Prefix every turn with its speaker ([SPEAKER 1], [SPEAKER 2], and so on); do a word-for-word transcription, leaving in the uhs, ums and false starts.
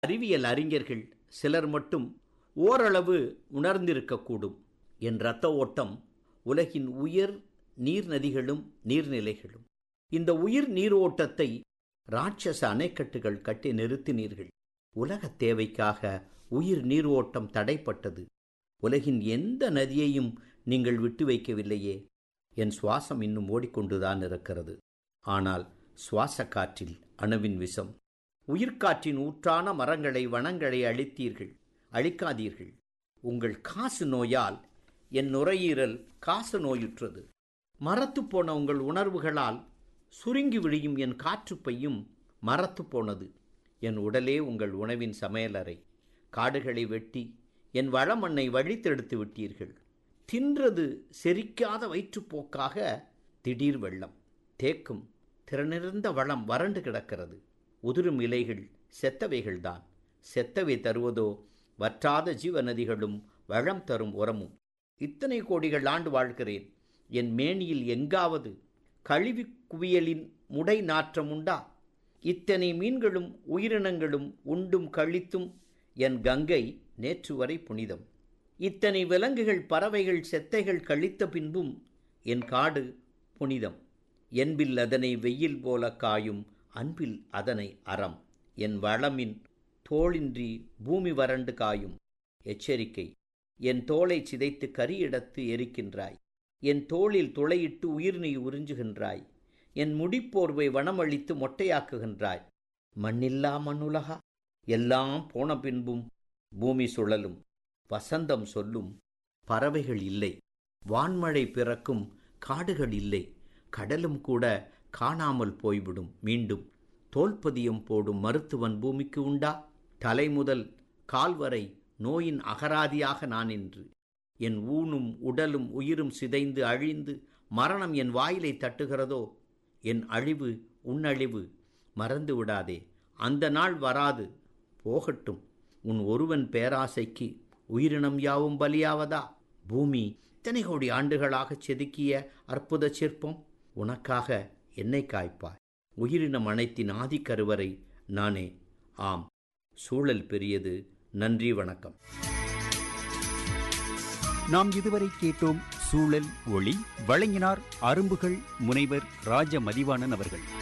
[SPEAKER 1] அறிவியல் அறிஞர்கள் சிலர் மட்டும் ஓரளவு உணர்ந்திருக்கக்கூடும். என் இரத்த ஓட்டம் உலகின் உயர் நீர்நதிகளும் நீர்நிலைகளும். இந்த உயிர் நீர் ஓட்டத்தை ராட்சச அணைக்கட்டுகள் கட்டி நிறுத்தினீர்கள். உலக தேவைக்காக உயிர் நீர் ஓட்டம் தடைப்பட்டது. உலகின் எந்த நதியையும் நீங்கள் விட்டு வைக்கவில்லையே. என் சுவாசம் இன்னும் ஓடிக்கொண்டுதான் இருக்கிறது. ஆனால் சுவாச காற்றில் அணுவின் விஷம். உயிர்காற்றின் ஊற்றான மரங்களை வனங்களை அழித்தீர்கள். அழிக்காதீர்கள். உங்கள் காசு நோயால் என் நுரையீரல் காசு நோயுற்றது. மரத்து போன உங்கள் உணர்வுகளால் சுருங்கி விழியும் என் காற்றுப்பையும் மரத்து போனது. என் உடலே உங்கள் உணவின் சமையலறை. காடுகளை வெட்டி என் வளமண்ணை வழித்தெடுத்து விட்டீர்கள். தின்றது செரிக்காத வயிற்றுப்போக்காக திடீர் வெள்ளம். தேக்கும் திறனிருந்த வளம் வறண்டு கிடக்கிறது. உதிரும் இலைகள் செத்தவைகள்தான். செத்தவை தருவதோ வற்றாத ஜீவநதிகளும் வளம் தரும் உரமும். இத்தனை கோடிகள் ஆண்டு வாழ்கிறேன். என் மேனியில் எங்காவது கழிவு குவியலின் முடை நாற்றம் உண்டா? இத்தனை மீன்களும் உயிரினங்களும் உண்டும் கழித்தும் என் கங்கை நேற்று வரை புனிதம். இத்தனை விலங்குகள் பறவைகள் செத்தைகள் கழித்த பின்பும் என் காடு புனிதம். என்பில் அதனை வெயில் போல காயும், அன்பில் அதனை அறம். என் வளமின் தோளின்றி பூமி வறண்டு காயும். எச்சரிக்கை, என் தோலை சிதைத்து கரியெடுத்து எரிக்கின்றாய். என் தோளில் துளையிட்டு உயிர் நீ உறிஞ்சுகின்றாய். என் முடிப்போர்வை வனமளித்து மொட்டையாக்குகின்றாய். மண்ணில்லா மண்ணுலகா, எல்லாம் போன பின்பும் பூமி சுழலும். வசந்தம் சொல்லும் பறவைகள் இல்லை. வான்மழை பிறக்கும் காடுகள் இல்லை. கடலும் கூட காணாமல் போய்விடும். மீண்டும் தோல்பதியம் போடும் மருத்துவன் பூமிக்கு உண்டா? தலை முதல் கால்வரை நோயின் அகராதியாக நான் என்று. என் ஊனும் உடலும் உயிரும் சிதைந்து அழிந்து மரணம் என் வாயிலை தட்டுகிறதோ? என் அழிவு உன்னழிவு. மறந்து விடாதே, அந்த நாள் வராது. போகட்டும். உன் ஒருவன் பேராசைக்கு உயிரினம் யாவும் பலியாவதா? பூமி இத்தனை கோடி ஆண்டுகளாக செதுக்கிய அற்புத சிற்பம். உனக்காக என்னை காய்ப்பாய். உயிரினம் அனைத்தின் ஆதிக்கருவறை நானே. ஆம், சூழல் பெரியது. நன்றி, வணக்கம்.
[SPEAKER 2] நாம் இதுவரை கேட்டோம் சூழல் ஒளி. வழங்கினார் அரும்புகள் முனைவர் ராஜ மதிவாணன் அவர்கள்.